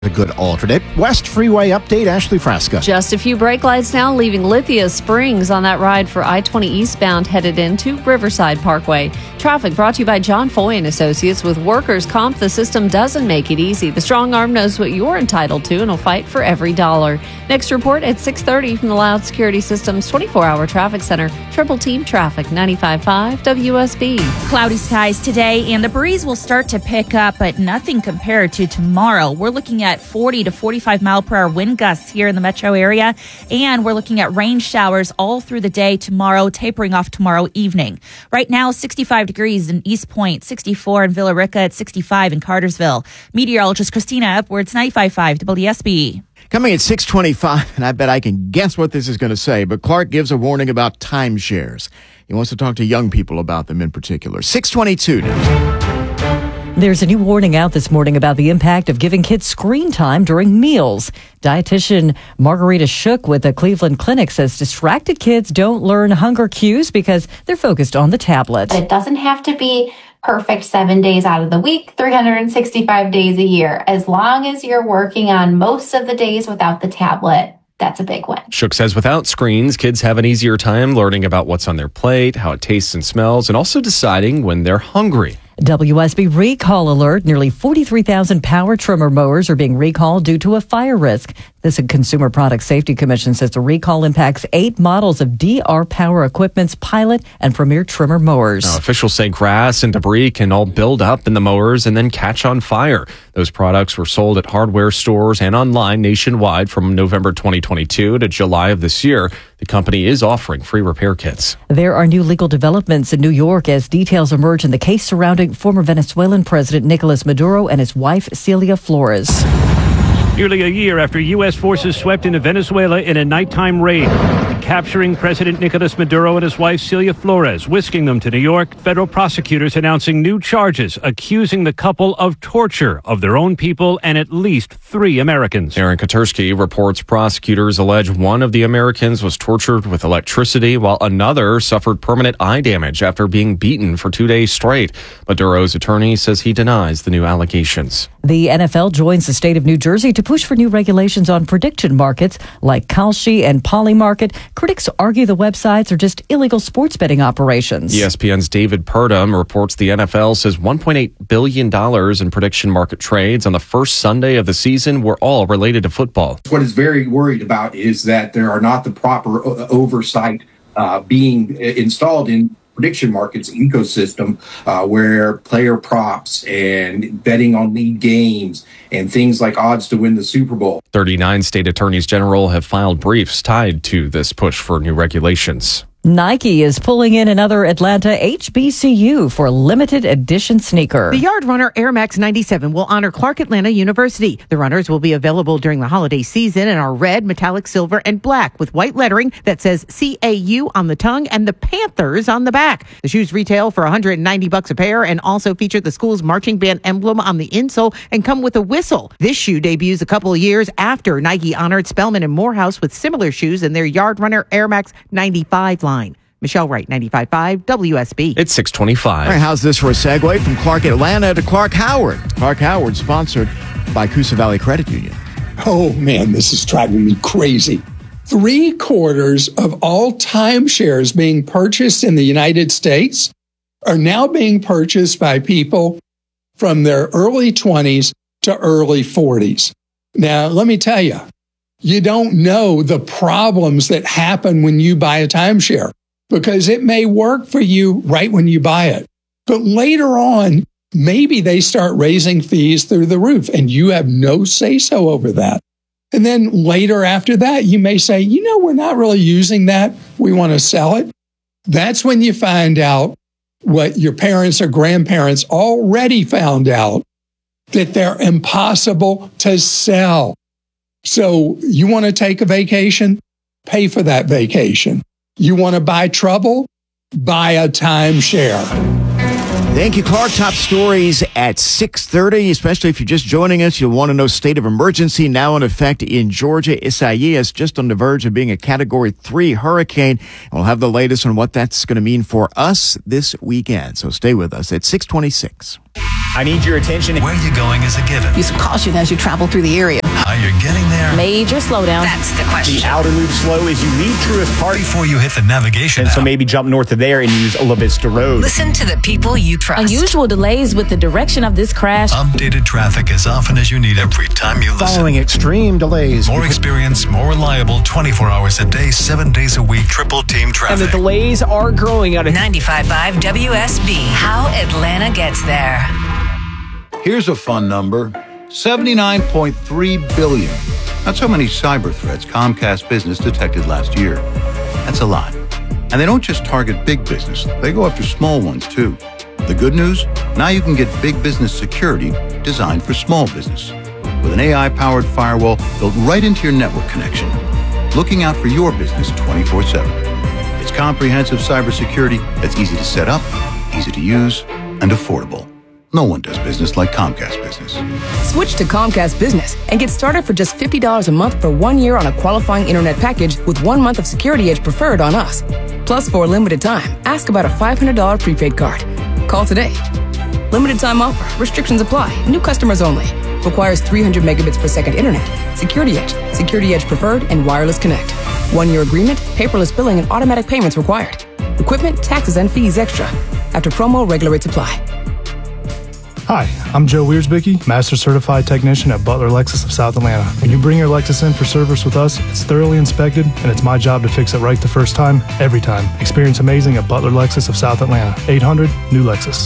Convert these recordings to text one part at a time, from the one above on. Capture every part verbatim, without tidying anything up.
A good alternate. West Freeway update, Ashley Frasca. Just a few brake lights now, leaving Lithia Springs on that ride for I twenty eastbound headed into Riverside Parkway. Traffic brought to you by John Foy and Associates. With workers' comp, the system doesn't make it easy. The strong arm knows what you're entitled to and will fight for every dollar. Next report at six thirty from the Loud Security Systems twenty-four hour Traffic Center. Triple Team Traffic, ninety-five point five W S B. Cloudy skies today, and the breeze will start to pick up, but nothing compared to tomorrow. We're looking at forty to forty-five mile per hour wind gusts here in the metro area, and we're looking at rain showers all through the day tomorrow, tapering off tomorrow evening. Right now, sixty-five degrees in East Point, sixty-four in Villa Rica, at sixty-five in Cartersville. Meteorologist Christina Upwards, ninety-five point five W S B. Coming at six twenty-five, and I bet I can guess what this is going to say, but Clark gives a warning about timeshares. He wants to talk to young people about them in particular. six twenty-two news. There's a new warning out this morning about the impact of giving kids screen time during meals. Dietitian Margarita Shook with the Cleveland Clinic says distracted kids don't learn hunger cues because they're focused on the tablet. It doesn't have to be perfect seven days out of the week, three hundred sixty-five days a year. As long as you're working on most of the days without the tablet, that's a big win. Shook says without screens, kids have an easier time learning about what's on their plate, how it tastes and smells, and also deciding when they're hungry. W S B recall alert. Nearly forty-three thousand power trimmer mowers are being recalled due to a fire risk. This Consumer Product Safety Commission says the recall impacts eight models of D R Power Equipment's Pilot and Premier trimmer mowers. Now, officials say grass and debris can all build up in the mowers and then catch on fire. Those products were sold at hardware stores and online nationwide from November twenty twenty-two to July of this year. The company is offering free repair kits. There are new legal developments in New York as details emerge in the case surrounding former Venezuelan President Nicolas Maduro and his wife, Celia Flores. Nearly a year after U S forces swept into Venezuela in a nighttime raid, capturing President Nicolas Maduro and his wife, Celia Flores, whisking them to New York, federal prosecutors announcing new charges, accusing the couple of torture of their own people and at least three Americans. Aaron Katursky reports prosecutors allege one of the Americans was tortured with electricity, while another suffered permanent eye damage after being beaten for two days straight. Maduro's attorney says he denies the new allegations. The N F L joins the state of New Jersey to push for new regulations on prediction markets like Kalshi and Polymarket. Critics argue the websites are just illegal sports betting operations. E S P N's David Purdom reports the N F L says one point eight billion dollars in prediction market trades on the first Sunday of the season were all related to football. What is very worried about is that there are not the proper o- oversight uh, being installed in prediction markets ecosystem uh, where player props and betting on lead games and things like odds to win the Super Bowl. thirty-nine state attorneys general have filed briefs tied to this push for new regulations. Nike is pulling in another Atlanta H B C U for a limited edition sneaker. The Yard Runner Air Max ninety-seven will honor Clark Atlanta University. The runners will be available during the holiday season and are red, metallic silver, and black with white lettering that says C A U on the tongue and the Panthers on the back. The shoes retail for one hundred ninety bucks a pair and also feature the school's marching band emblem on the insole and come with a whistle. This shoe debuts a couple of years after Nike honored Spellman and Morehouse with similar shoes in their Yard Runner Air Max ninety-five line. Michelle Wright, ninety-five point five W S B. It's six twenty-five. All right, how's this for a segue from Clark Atlanta to Clark Howard? Clark Howard, sponsored by Coosa Valley Credit Union. Oh, man, this is driving me crazy. Three quarters of all timeshares being purchased in the United States are now being purchased by people from their early twenties to early forties. Now, let me tell you, you don't know the problems that happen when you buy a timeshare, because it may work for you right when you buy it. But later on, maybe they start raising fees through the roof and you have no say-so over that. And then later after that, you may say, you know, we're not really using that. We want to sell it. That's when you find out what your parents or grandparents already found out, that they're impossible to sell. So you want to take a vacation? Pay for that vacation. You want to buy trouble? Buy a timeshare. Thank you, Clark. Top stories at six thirty, especially if you're just joining us. You'll want to know state of emergency now in effect in Georgia. Isaias just on the verge of being a Category three hurricane. And we'll have the latest on what that's going to mean for us this weekend. So stay with us at six twenty-six. I need your attention. Where you're going is a given. Use caution as you travel through the area. How you're getting there. Major slowdown. That's the question. The outer loop slow as you leave Truist Park. Before you hit the navigation And app. so maybe jump north of there and use La Vista Road. Listen to the people you trust. Unusual delays with the direction of this crash. Updated traffic as often as you need every time you listen. Following extreme delays. More experience, more reliable, twenty-four hours a day, seven days a week, triple team traffic. And the delays are growing out of ninety-five point five W S B. How Atlanta gets there. Here's a fun number. seventy-nine point three billion. That's how many cyber threats Comcast Business detected last year. That's a lot. And they don't just target big business. They go after small ones, too. The good news? Now you can get big business security designed for small business. With an A I-powered firewall built right into your network connection. Looking out for your business twenty-four seven. It's comprehensive cybersecurity that's easy to set up, easy to use, and affordable. No one does business like Comcast Business. Switch to Comcast Business and get started for just fifty dollars a month for one year on a qualifying internet package with one month of Security Edge Preferred on us. Plus, for a limited time, ask about a five hundred dollars prepaid card. Call today. Limited time offer. Restrictions apply. New customers only. Requires three hundred megabits per second internet. Security Edge, Security Edge Preferred, and Wireless Connect. One-year agreement, paperless billing, and automatic payments required. Equipment, taxes, and fees extra. After promo, regular rates apply. Hi, I'm Joe Wiersbicky, Master Certified Technician at Butler Lexus of South Atlanta. When you bring your Lexus in for service with us, it's thoroughly inspected, and it's my job to fix it right the first time, every time. Experience amazing at Butler Lexus of South Atlanta. eight hundred, new Lexus.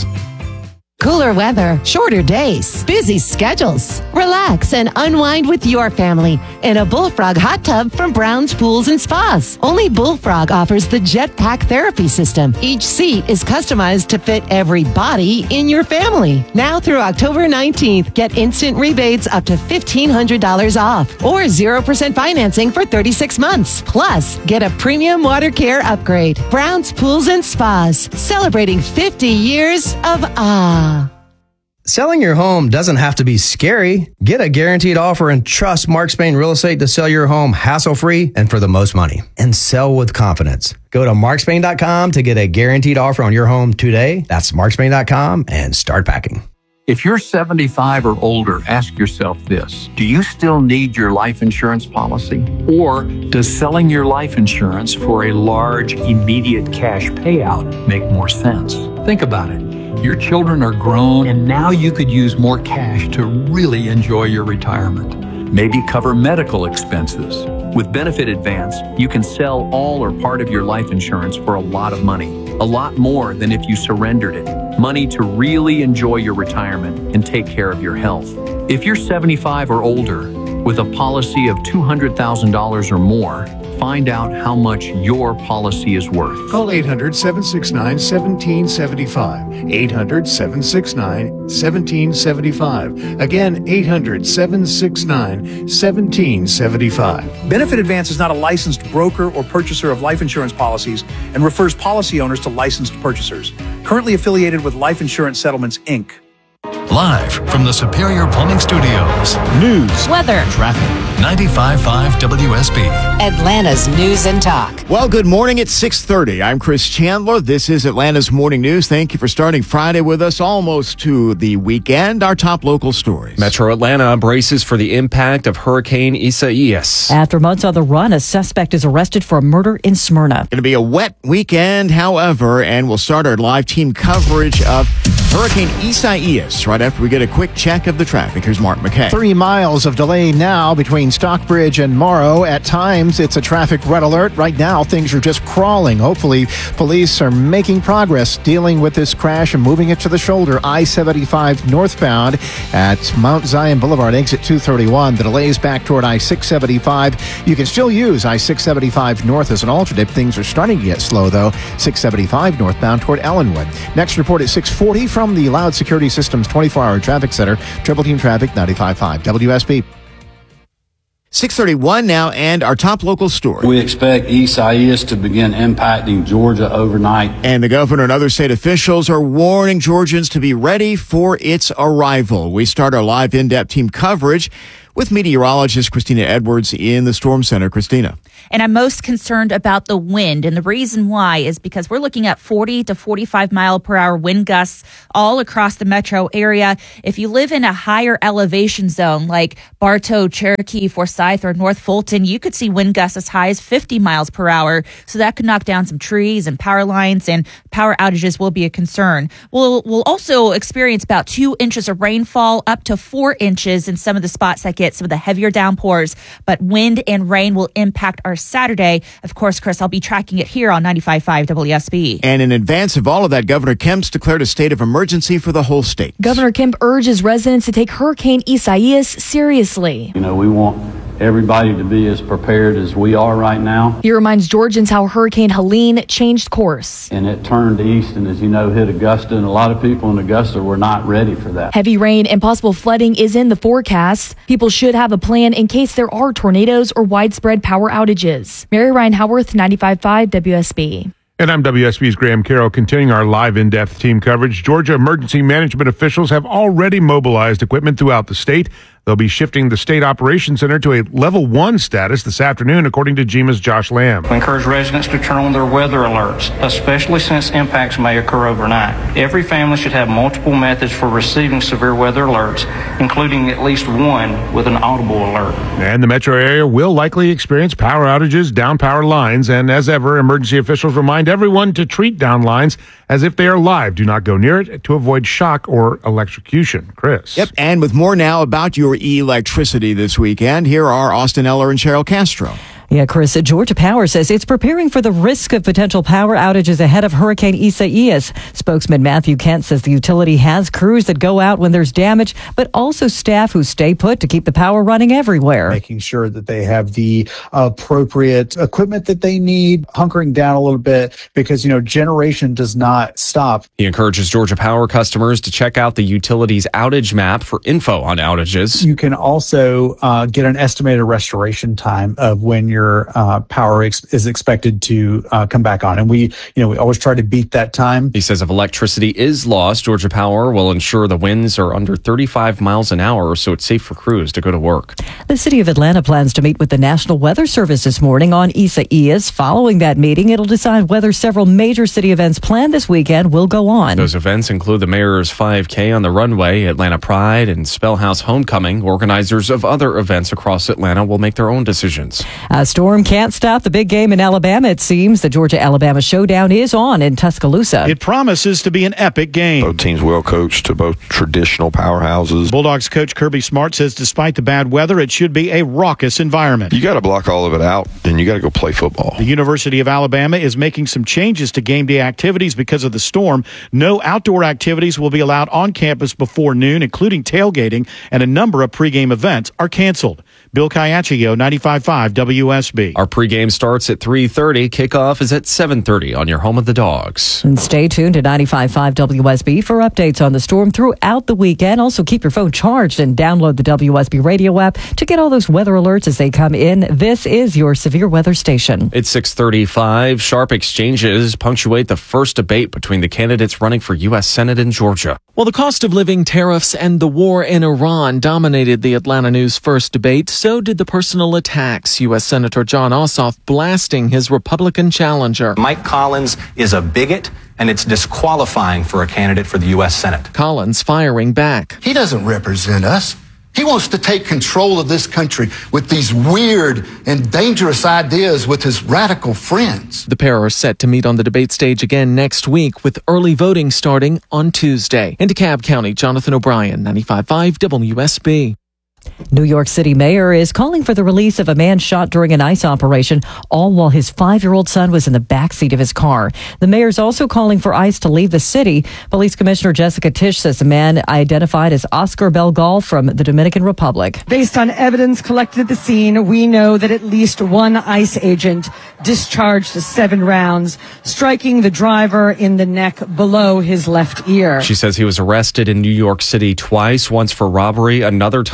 Cooler weather, shorter days, busy schedules. Relax and unwind with your family in a Bullfrog hot tub from Brown's Pools and Spas. Only Bullfrog offers the Jetpack Therapy System. Each seat is customized to fit every body in your family. Now through October nineteenth, get instant rebates up to fifteen hundred dollars off or zero percent financing for thirty-six months. Plus, get a premium water care upgrade. Brown's Pools and Spas, celebrating fifty years of ah. Selling your home doesn't have to be scary. Get a guaranteed offer and trust Mark Spain Real Estate to sell your home hassle-free and for the most money. And sell with confidence. Go to mark spain dot com to get a guaranteed offer on your home today. That's mark spain dot com and start packing. If you're seventy-five or older, ask yourself this. Do you still need your life insurance policy? Or does selling your life insurance for a large, immediate cash payout make more sense? Think about it. Your children are grown, and now you could use more cash to really enjoy your retirement. Maybe cover medical expenses. With Benefit Advance, you can sell all or part of your life insurance for a lot of money. A lot more than if you surrendered it. Money to really enjoy your retirement and take care of your health. If you're seventy-five or older, with a policy of two hundred thousand dollars or more, find out how much your policy is worth. Call eight hundred, seven six nine, one seven seven five. eight hundred, seven six nine, one seven seven five. Again, eight hundred, seven six nine, one seven seven five. Benefit Advance is not a licensed broker or purchaser of life insurance policies and refers policy owners to licensed purchasers. Currently affiliated with Life Insurance Settlements, Incorporated. Live from the Superior Plumbing Studios. News, weather, traffic. ninety-five point five W S B. Atlanta's News and Talk. Well, good morning. It's six thirty. I'm Chris Chandler. This is Atlanta's Morning News. Thank you for starting Friday with us, almost to the weekend. Our top local stories. Metro Atlanta braces for the impact of Hurricane Isaias. After months on the run, a suspect is arrested for a murder in Smyrna. Going to be a wet weekend, however, and we'll start our live team coverage of Hurricane Isaias right after we get a quick check of the traffic. Here's Mark McKay. Three miles of delay now between Stockbridge and Morrow. At times, it's a traffic red alert. Right now, things are just crawling. Hopefully, police are making progress dealing with this crash and moving it to the shoulder. I seventy-five northbound at Mount Zion Boulevard, exit two thirty-one. The delays back toward I six seventy-five. You can still use I six seventy-five north as an alternate. Things are starting to get slow, though. six seventy-five northbound toward Ellenwood. Next report at six forty from the Loud Security Systems twenty-four hour traffic center. Triple Team Traffic, ninety-five point five W S B. six thirty-one now, and our top local story. We expect Isaias to begin impacting Georgia overnight. And the governor and other state officials are warning Georgians to be ready for its arrival. We start our live in-depth team coverage with meteorologist Christina Edwards in the Storm Center. Christina. And I'm most concerned about the wind. And the reason why is because we're looking at forty to forty-five mile per hour wind gusts all across the metro area. If you live in a higher elevation zone like Bartow, Cherokee, Forsyth, or North Fulton, you could see wind gusts as high as fifty miles per hour. So that could knock down some trees and power lines, and power outages will be a concern. We'll, we'll also experience about two inches of rainfall, up to four inches in some of the spots that get some of the heavier downpours. But wind and rain will impact our Saturday. Of course, Chris, I'll be tracking it here on ninety-five point five W S B. And in advance of all of that, Governor Kemp's declared a state of emergency for the whole state. Governor Kemp urges residents to take Hurricane Isaias seriously. You know, we want everybody to be as prepared as we are right now. He reminds Georgians how Hurricane Helene changed course. And it turned east and, as you know, hit Augusta, and a lot of people in Augusta were not ready for that. Heavy rain and possible flooding is in the forecast. People should have a plan in case there are tornadoes or widespread power outages. Mary Ryan Howarth, ninety-five point five W S B. And I'm W S B's Graham Carroll, continuing our live in-depth team coverage. Georgia emergency management officials have already mobilized equipment throughout the state. They'll be shifting the state operations center to a level one status this afternoon, according to G E M A's Josh Lamb. We encourage residents to turn on their weather alerts, especially since impacts may occur overnight. Every family should have multiple methods for receiving severe weather alerts, including at least one with an audible alert. And the metro area will likely experience power outages, down power lines, and as ever, emergency officials remind everyone to treat down lines as if they are live. Do not go near it to avoid shock or electrocution. Chris. Yep, and with more now about your electricity this weekend, here are Austin Eller and Cheryl Castro. Yeah, Chris, Georgia Power says it's preparing for the risk of potential power outages ahead of Hurricane Isaias. Spokesman Matthew Kent says the utility has crews that go out when there's damage, but also staff who stay put to keep the power running everywhere. Making sure that they have the appropriate equipment that they need, hunkering down a little bit because, you know, generation does not stop. He encourages Georgia Power customers to check out the utility's outage map for info on outages. You can also uh, get an estimated restoration time of when your uh, power ex- is expected to uh, come back on. And we, you know, we always try to beat that time. He says if electricity is lost, Georgia Power will ensure the winds are under thirty-five miles an hour so it's safe for crews to go to work. The city of Atlanta plans to meet with the National Weather Service this morning on Isaias. Following that meeting, it'll decide whether several major city events planned this weekend will go on. Those events include the mayor's five K on the runway, Atlanta Pride, and Spellhouse Homecoming. Organizers of other events across Atlanta will make their own decisions. A storm can't stop the big game in Alabama, it seems. The Georgia-Alabama showdown is on in Tuscaloosa. It promises to be an epic game. Both teams well coached to both traditional powerhouses. Bulldogs coach Kirby Smart says despite the bad weather, it should be a raucous environment. You got to block all of it out, and you got to go play football. The University of Alabama is making some changes to game day activities because of the storm. No outdoor activities will be allowed on campus before noon, including tailgating, and a number of pregame events are canceled. Bill Caiaccio, ninety-five point five W S B. Our pregame starts at three thirty. Kickoff is at seven thirty on your home of the Dogs. And stay tuned to ninety-five point five W S B for updates on the storm throughout the weekend. Also, keep your phone charged and download the W S B radio app to get all those weather alerts as they come in. This is your severe weather station. It's six thirty-five. Sharp exchanges punctuate the first debate between the candidates running for U S Senate in Georgia. Well, the cost of living, tariffs, and the war in Iran dominated the Atlanta News first debate. So did the personal attacks. U S Senator Jon Ossoff blasting his Republican challenger. Mike Collins is a bigot, and it's disqualifying for a candidate for the U S Senate. Collins firing back. He doesn't represent us. He wants to take control of this country with these weird and dangerous ideas with his radical friends. The pair are set to meet on the debate stage again next week, with early voting starting on Tuesday. In DeKalb County, Jonathan O'Brien, ninety-five point five W S B. New York City mayor is calling for the release of a man shot during an ICE operation, all while his five-year-old son was in the backseat of his car. The mayor's also calling for ICE to leave the city. Police Commissioner Jessica Tisch says the man identified as Oscar Belgal from the Dominican Republic. Based on evidence collected at the scene, we know that at least one ICE agent discharged seven rounds, striking the driver in the neck below his left ear. She says he was arrested in New York City twice, once for robbery, another time for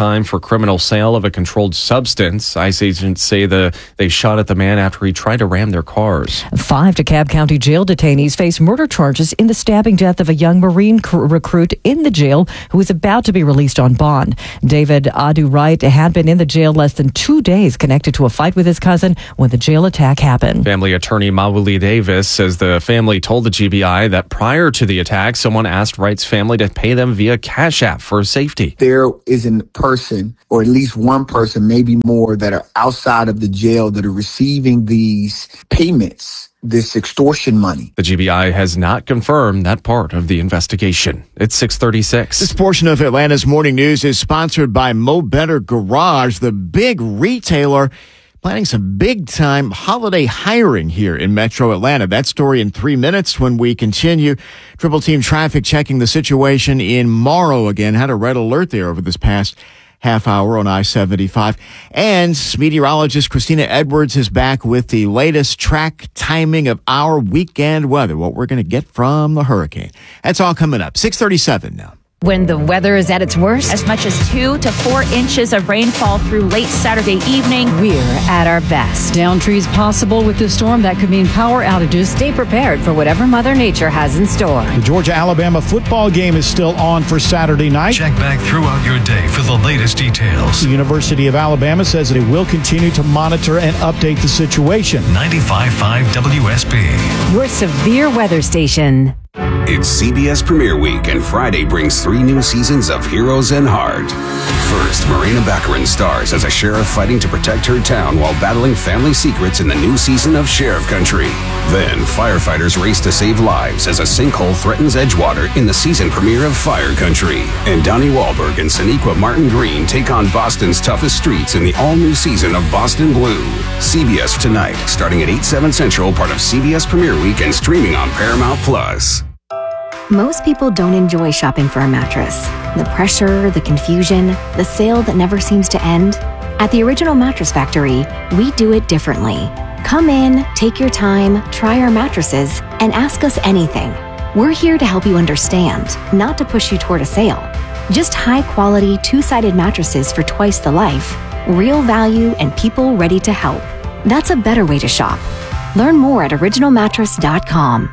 criminal sale of a controlled substance. ICE agents say the they shot at the man after he tried to ram their cars. Five DeKalb County jail detainees face murder charges in the stabbing death of a young Marine cr- recruit in the jail who was about to be released on bond. David Adu Wright had been in the jail less than two days connected to a fight with his cousin when the jail attack happened. Family attorney Mawuli Davis says the family told the G B I that prior to the attack, someone asked Wright's family to pay them via Cash App for safety. There is a person, or at least one person, maybe more, that are outside of the jail that are receiving these payments, this extortion money. The G B I has not confirmed that part of the investigation. It's six thirty-six. This portion of Atlanta's Morning News is sponsored by Mo Better Garage, the big retailer planning some big-time holiday hiring here in Metro Atlanta. That story in three minutes when we continue. Triple Team Traffic checking the situation in Morrow again. Had a red alert there over this past half hour on I seventy-five. And meteorologist Christina Edwards is back with the latest track timing of our weekend weather, what we're going to get from the hurricane. That's all coming up. six thirty-seven now. When the weather is at its worst, as much as two to four inches of rainfall through late Saturday evening, we're at our best. Down trees possible with the storm. That could mean power outages. Stay prepared for whatever Mother Nature has in store. The Georgia-Alabama football game is still on for Saturday night. Check back throughout your day for the latest details. The University of Alabama says it will continue to monitor and update the situation. ninety-five point five W S B. Your severe weather station. It's C B S Premiere Week, and Friday brings three new seasons of Heroes and Heart. First, Marina Baccarin stars as a sheriff fighting to protect her town while battling family secrets in the new season of Sheriff Country. Then, firefighters race to save lives as a sinkhole threatens Edgewater in the season premiere of Fire Country. And Donnie Wahlberg and Sonequa Martin Green take on Boston's toughest streets in the all-new season of Boston Blue. C B S tonight, starting at eight, seven Central, part of C B S Premiere Week and streaming on Paramount Plus. Most people don't enjoy shopping for a mattress. The pressure, the confusion, the sale that never seems to end. At the Original Mattress Factory, we do it differently. Come in, take your time, try our mattresses, and ask us anything. We're here to help you understand, not to push you toward a sale. Just high-quality, two-sided mattresses for twice the life, real value, and people ready to help. That's a better way to shop. Learn more at original mattress dot com.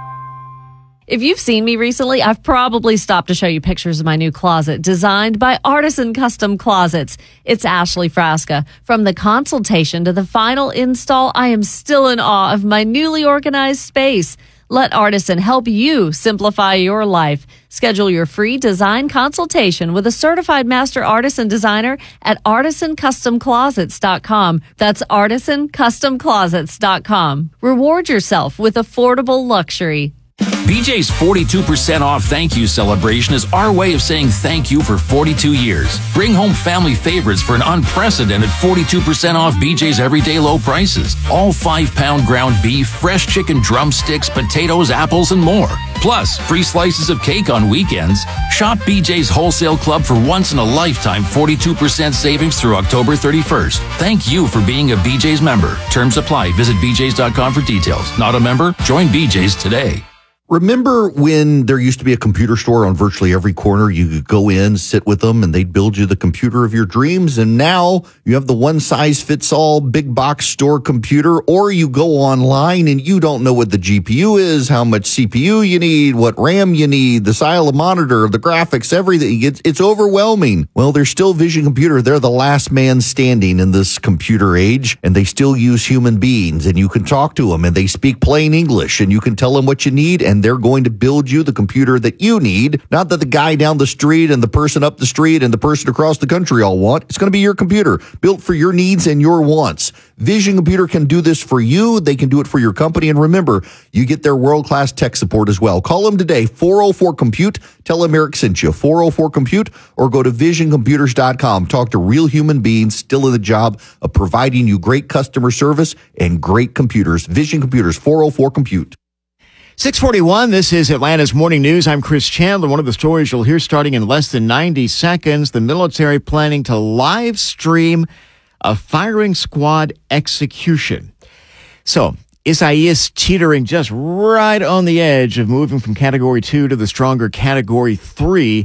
If you've seen me recently, I've probably stopped to show you pictures of my new closet designed by Artisan Custom Closets. It's Ashley Frasca. From the consultation to the final install, I am still in awe of my newly organized space. Let Artisan help you simplify your life. Schedule your free design consultation with a certified master artisan designer at artisan custom closets dot com. That's artisan custom closets dot com. Reward yourself with affordable luxury. B J's forty-two percent off thank you celebration is our way of saying thank you for forty-two years. Bring home family favorites for an unprecedented forty-two percent off B J's everyday low prices. All five pound ground beef, fresh chicken drumsticks, potatoes, apples, and more. Plus, free slices of cake on weekends. Shop B J's Wholesale Club for once in a lifetime forty-two percent savings through October thirty-first. Thank you for being a B J's member. Terms apply. Visit b j's dot com for details. Not a member? Join B J's today. Remember when there used to be a computer store on virtually every corner? You could go in, sit with them, and they'd build you the computer of your dreams. And now you have the one-size-fits-all big box store computer, or you go online and you don't know what the G P U is, how much C P U you need, what RAM you need, the style of monitor, the graphics, everything. It's, it's overwhelming. Well, there's still Vision Computer. They're the last man standing in this computer age, and they still use human beings, and you can talk to them, and they speak plain English, and you can tell them what you need, and they're going to build you the computer that you need, not that the guy down the street and the person up the street and the person across the country all want. It's going to be your computer, built for your needs and your wants. Vision Computer can do this for you. They can do it for your company. And remember, you get their world-class tech support as well. Call them today, four oh four compute. Tell them Eric sent you, four oh four compute, or go to vision computers dot com. Talk to real human beings still in the job of providing you great customer service and great computers. Vision Computers, four oh four compute. six forty-one, this is Atlanta's Morning News. I'm Chris Chandler. One of the stories you'll hear starting in less than ninety seconds, the military planning to live stream a firing squad execution. So, Isaias teetering just right on the edge of moving from Category two to the stronger Category three.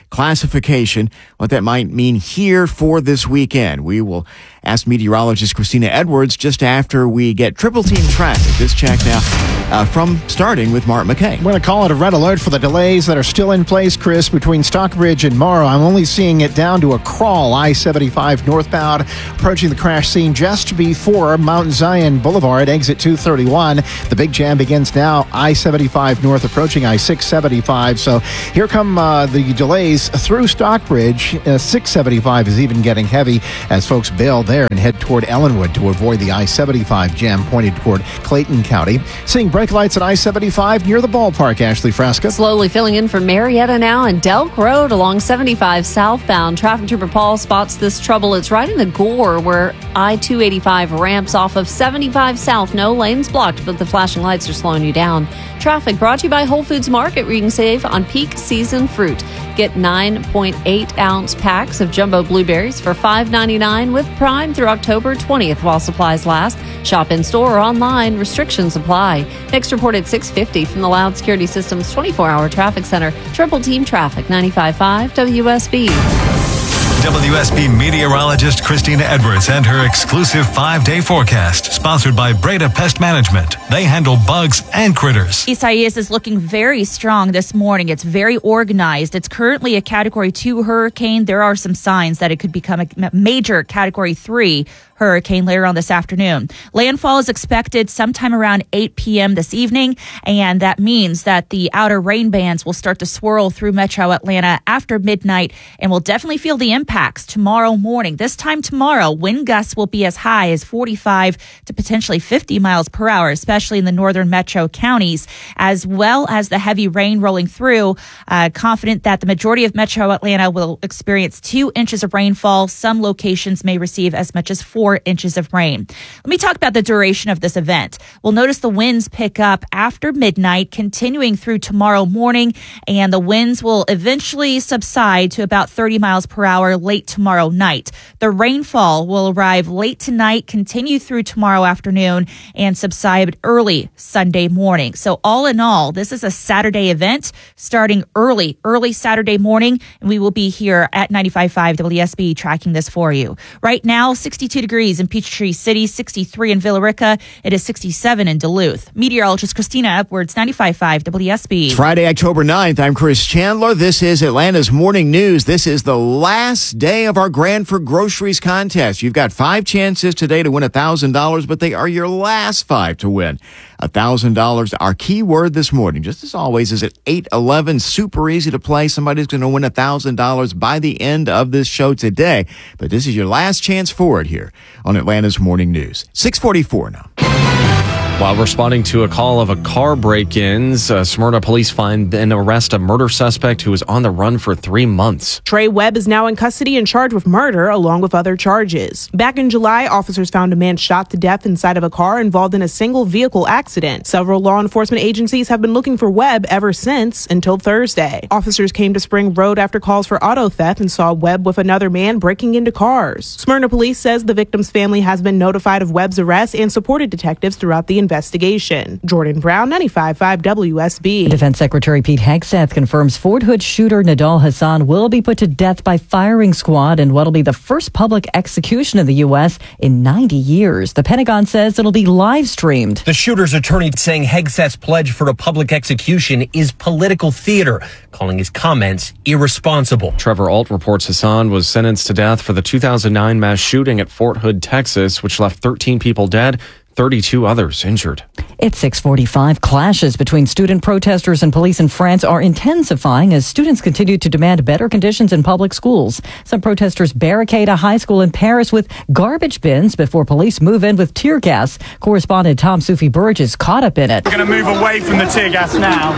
classification, what that might mean here for this weekend. We will ask meteorologist Christina Edwards just after we get triple team traffic. This check now uh, from starting with Mark McKay. I'm going to call it a red alert for the delays that are still in place, Chris, between Stockbridge and Morrow. I'm only seeing it down to a crawl, I seventy-five northbound, approaching the crash scene just before Mount Zion Boulevard, exit two thirty-one. The big jam begins now, I seventy-five north, approaching I six seventy-five. So here come uh, the delays through Stockbridge. Uh, six seventy-five is even getting heavy as folks bail there and head toward Ellenwood to avoid the I seventy-five jam pointed toward Clayton County. Seeing brake lights at I seventy-five near the ballpark, Ashley Fresca. Slowly filling in for Marietta now, and Delk Road along seventy-five southbound. Traffic Trooper Paul spots this trouble. It's right in the gore where I two eighty-five ramps off of seventy-five south. No lanes blocked, but the flashing lights are slowing you down. Traffic brought to you by Whole Foods Market, where you can save on peak season fruit. Get nine point eight ounce packs of jumbo blueberries for five ninety-nine with Prime through October twentieth while supplies last. Shop in store or online. Restrictions apply. Next report at six fifty from the Loud Security Systems twenty-four hour traffic center. Triple Team Traffic, ninety-five point five W S B. W S B meteorologist Christina Edwards and her exclusive five-day forecast, sponsored by Breda Pest Management. They handle bugs and critters. Isaias is looking very strong this morning. It's very organized. It's currently a Category two hurricane. There are some signs that it could become a major Category three hurricane later on this afternoon. Landfall is expected sometime around eight p.m. this evening, and that means that the outer rain bands will start to swirl through metro Atlanta after midnight, and we'll definitely feel the impacts tomorrow morning. This time tomorrow, wind gusts will be as high as forty-five to potentially fifty miles per hour, especially in the northern metro counties, as well as the heavy rain rolling through. Uh, confident that the majority of metro Atlanta will experience two inches of rainfall. Some locations may receive as much as four inches of rain. Let me talk about the duration of this event. We'll notice the winds pick up after midnight, continuing through tomorrow morning, and the winds will eventually subside to about thirty miles per hour late tomorrow night. The rainfall will arrive late tonight, continue through tomorrow afternoon, and subside early Sunday morning. So all in all, this is a Saturday event starting early, early Saturday morning, and we will be here at ninety-five point five W S B tracking this for you. Right now, sixty-two degrees in Peachtree City, sixty-three in Villa Rica. It is sixty-seven in Duluth. Meteorologist Christina Edwards, ninety-five point five W S B. It's Friday, October ninth. I'm Chris Chandler. This is Atlanta's Morning News. This is the last day of our Grand for Groceries contest. You've got five chances today to win one thousand dollars, but they are your last five to win one thousand dollars. Our key word this morning, just as always, is at eight eleven. Super easy to play. Somebody's going to win one thousand dollars by the end of this show today. But this is your last chance for it here on Atlanta's Morning News. six forty-four now. While responding to a call of a car break-ins, uh, Smyrna police find and arrest a murder suspect who was on the run for three months. Trey Webb is now in custody and charged with murder along with other charges. Back in July, officers found a man shot to death inside of a car involved in a single vehicle accident. Several law enforcement agencies have been looking for Webb ever since until Thursday. Officers came to Spring Road after calls for auto theft and saw Webb with another man breaking into cars. Smyrna police says the victim's family has been notified of Webb's arrest and supported detectives throughout the investigation. Jordan Brown, ninety-five point five W S B. Defense Secretary Pete Hegseth confirms Fort Hood shooter Nadal Hassan will be put to death by firing squad in what will be the first public execution in the U S in ninety years. The Pentagon says it'll be live streamed. The shooter's attorney saying Hegseth's pledge for a public execution is political theater, calling his comments irresponsible. Trevor Alt reports Hassan was sentenced to death for the two thousand nine mass shooting at Fort Hood, Texas, which left thirteen people dead, thirty-two others injured. It's six forty-five. Clashes between student protesters and police in France are intensifying as students continue to demand better conditions in public schools. Some protesters barricade a high school in Paris with garbage bins before police move in with tear gas. Correspondent Tom Sufi Burge is caught up in it. We're going to move away from the tear gas now.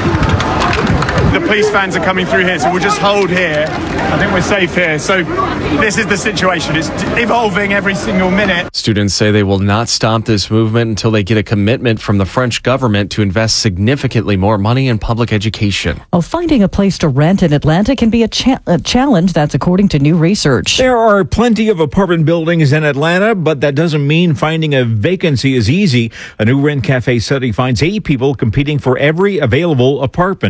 The police vans are coming through here, so we'll just hold here. I think we're safe here. So this is the situation. It's evolving every single minute. Students say they will not stop this movement until they get a commitment from the French government to invest significantly more money in public education. Oh, finding a place to rent in Atlanta can be a, cha- a challenge. That's according to new research. There are plenty of apartment buildings in Atlanta, but that doesn't mean finding a vacancy is easy. A new Rent Cafe study finds eight people competing for every available apartment. And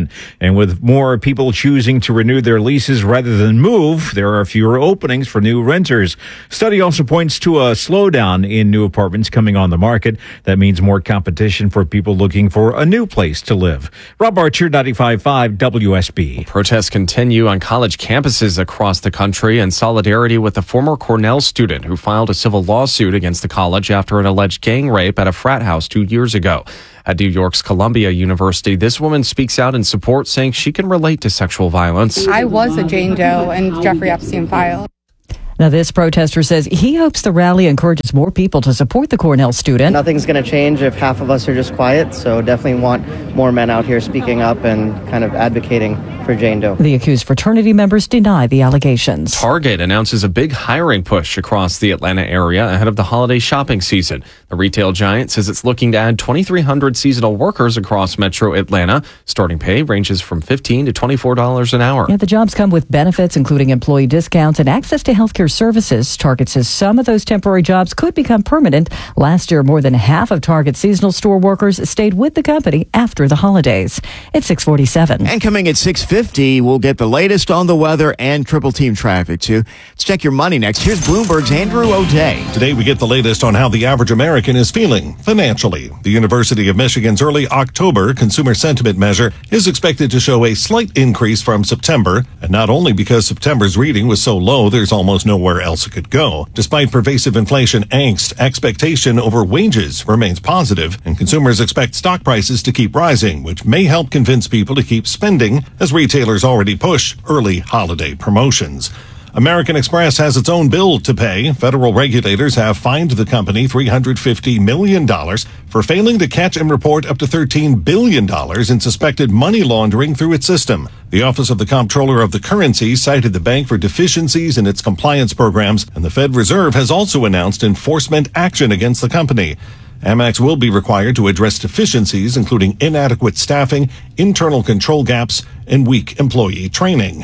And with more people choosing to renew their leases rather than move, there are fewer openings for new renters. Study also points to a slowdown in new apartments coming on the market. That means more competition for people looking for a new place to live. Rob Archer, ninety-five point five W S B. Protests continue on college campuses across the country in solidarity with the former Cornell student who filed a civil lawsuit against the college after an alleged gang rape at a frat house two years ago. At New York's Columbia University, this woman speaks out in support, saying she can relate to sexual violence. I was a Jane Doe and Jeffrey Epstein file. Now, this protester says he hopes the rally encourages more people to support the Cornell student. Nothing's going to change if half of us are just quiet, so definitely want more men out here speaking up and kind of advocating for Jane Doe. The accused fraternity members deny the allegations. Target announces a big hiring push across the Atlanta area ahead of the holiday shopping season. The retail giant says it's looking to add twenty-three hundred seasonal workers across metro Atlanta. Starting pay ranges from fifteen dollars to twenty-four dollars an hour. Yeah, the jobs come with benefits, including employee discounts and access to health care services. Target says some of those temporary jobs could become permanent. Last year, more than half of Target's seasonal store workers stayed with the company after the holidays. It's six forty-seven. And coming at six fifty, we'll get the latest on the weather and triple team traffic, too. Let's check your money next. Here's Bloomberg's Andrew O'Day. Today, we get the latest on how the average American is feeling financially. The University of Michigan's early October consumer sentiment measure is expected to show a slight increase from September, and not only because September's reading was so low, there's almost nowhere else it could go. Despite pervasive inflation angst, expectation over wages remains positive, and consumers expect stock prices to keep rising, which may help convince people to keep spending as retailers already push early holiday promotions. American Express has its own bill to pay. Federal regulators have fined the company three hundred fifty million dollars for failing to catch and report up to thirteen billion dollars in suspected money laundering through its system. The Office of the Comptroller of the Currency cited the bank for deficiencies in its compliance programs, and the Fed Reserve has also announced enforcement action against the company. Amex will be required to address deficiencies, including inadequate staffing, internal control gaps, and weak employee training.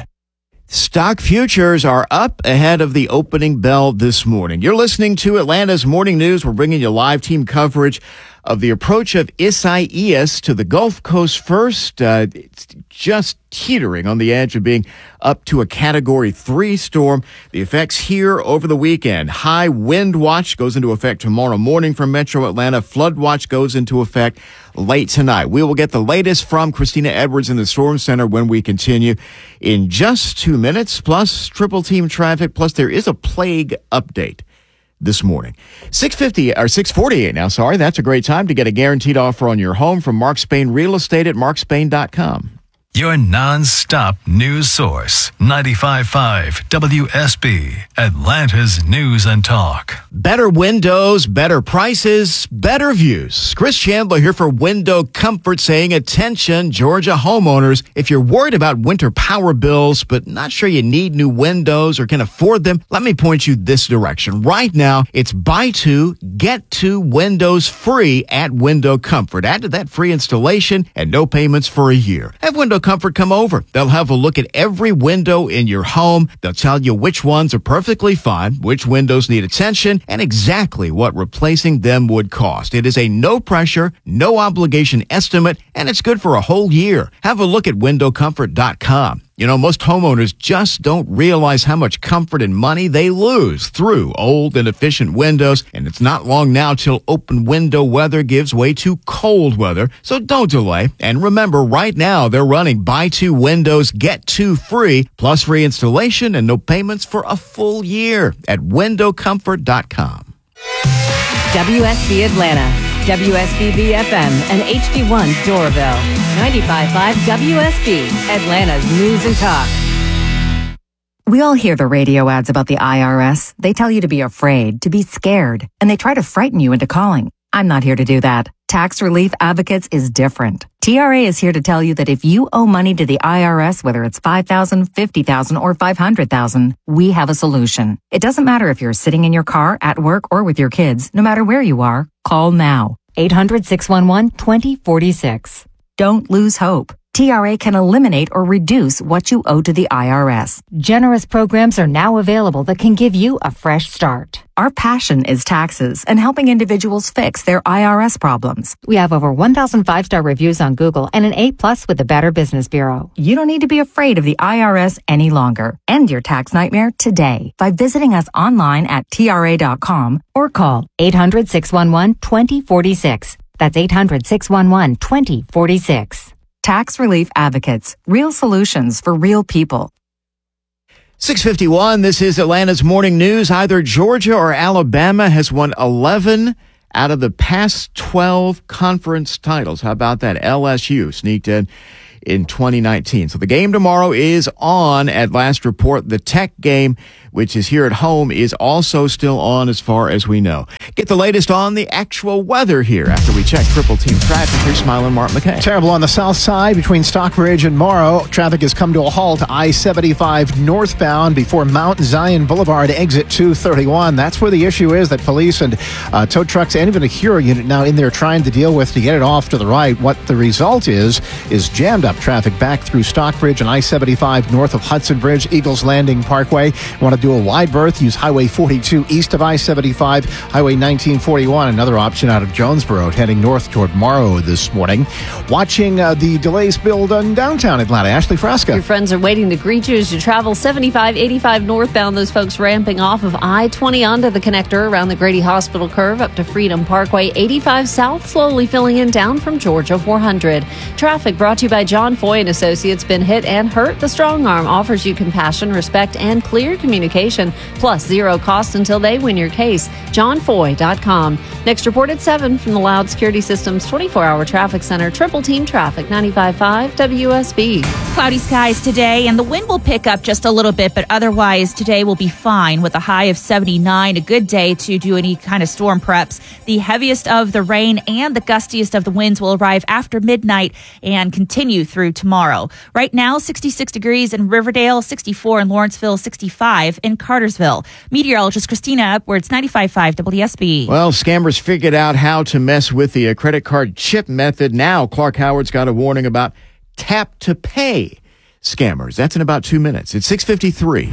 Stock futures are up ahead of the opening bell this morning. You're listening to Atlanta's Morning News. We're bringing you live team coverage of the approach of Isaias to the Gulf Coast first. Uh, it's just teetering on the edge of being up to a Category three storm. The effects here over the weekend. High wind watch goes into effect tomorrow morning for Metro Atlanta. Flood watch goes into effect late tonight. We will get the latest from Christina Edwards in the Storm Center when we continue in just two minutes, plus triple team traffic, plus there is a plague update this morning. six fifty or six forty-eight now, sorry. That's a great time to get a guaranteed offer on your home from Mark Spain Real Estate at mark spain dot com. Your non-stop news source, ninety-five point five W S B, Atlanta's News and Talk. Better windows, better prices, better views. Chris Chandler here for Window Comfort saying, attention, Georgia homeowners. If you're worried about winter power bills, but not sure you need new windows or can afford them, let me point you this direction. Right now, it's buy two, get two windows free at Window Comfort. Add to that free installation and no payments for a year. Have Window Comfort come over. They'll have a look at every window in your home. They'll tell you which ones are perfectly fine, which windows need attention, and exactly what replacing them would cost. It is a no pressure, no obligation estimate, and it's good for a whole year. Have a look at window comfort dot com. You know, most homeowners just don't realize how much comfort and money they lose through old, inefficient windows. And it's not long now till open window weather gives way to cold weather. So don't delay. And remember, right now, they're running buy two windows, get two free, plus free installation and no payments for a full year at window comfort dot com. W S B Atlanta, W S B B F M, and H D one Doraville. ninety-five point five W S B, Atlanta's News and Talk. We all hear the radio ads about the I R S. They tell you to be afraid, to be scared, and they try to frighten you into calling. I'm not here to do that. Tax Relief Advocates is different. T R A is here to tell you that if you owe money to the I R S, whether it's five thousand dollars, fifty thousand dollars, or five hundred thousand dollars, we have a solution. It doesn't matter if you're sitting in your car, at work, or with your kids. No matter where you are, call now. eight hundred, six one one, two zero four six. Don't lose hope. T R A can eliminate or reduce what you owe to the I R S. Generous programs are now available that can give you a fresh start. Our passion is taxes and helping individuals fix their I R S problems. We have over one thousand five-star reviews on Google and an A plus with the Better Business Bureau. You don't need to be afraid of the I R S any longer. End your tax nightmare today by visiting us online at T R A dot com or call eight hundred, six one one, two zero four six. That's eight hundred, six one one, two zero four six. Tax Relief Advocates. Real solutions for real people. six fifty-one, this is Atlanta's Morning News. Either Georgia or Alabama has won eleven out of the past twelve conference titles. How about that? L S U sneaked in in twenty nineteen. So the game tomorrow is on at last report. The Tech game, which is here at home, is also still on as far as we know. Get the latest on the actual weather here after we check Triple Team Traffic. Here's Smiling Mark McKay. Terrible on the south side between Stockbridge and Morrow. Traffic has come to a halt I seventy-five northbound before Mount Zion Boulevard, exit two thirty-one. That's where the issue is that police and uh, tow trucks and even a Cure unit now in there trying to deal with to get it off to the right. What the result is, is jammed up traffic back through Stockbridge and I seventy-five north of Hudson Bridge, Eagles Landing Parkway. Want to do a wide berth, use Highway forty-two east of I seventy-five, Highway nineteen forty-one, another option out of Jonesboro, heading north toward Morrow this morning. Watching uh, the delays build in downtown Atlanta. Ashley Frasca. Your friends are waiting to greet you as you travel seventy-five, eighty-five northbound. Those folks ramping off of I twenty onto the connector around the Grady Hospital curve up to Freedom Parkway. eighty-five south slowly filling in down from Georgia four hundred. Traffic brought to you by John Foy and Associates. Been hit and hurt? The Strong Arm offers you compassion, respect, and clear communication, plus zero cost until they win your case. john foy dot com. Next report at seven from the Loud Security Systems twenty-four hour Traffic Center. Triple Team Traffic, ninety-five point five W S B. Cloudy skies today, and the wind will pick up just a little bit, but otherwise today will be fine with a high of seventy-nine. A good day to do any kind of storm preps. The heaviest of the rain and the gustiest of the winds will arrive after midnight and continue through tomorrow. Right now, sixty-six degrees in Riverdale, sixty-four in Lawrenceville, sixty-five in Cartersville. Meteorologist Christina Edwards, ninety-five point five W S B. Well, scammers figured out how to mess with the uh, credit card chip method. Now, Clark Howard's got a warning about tap to pay scammers. That's in about two minutes. It's six fifty-three.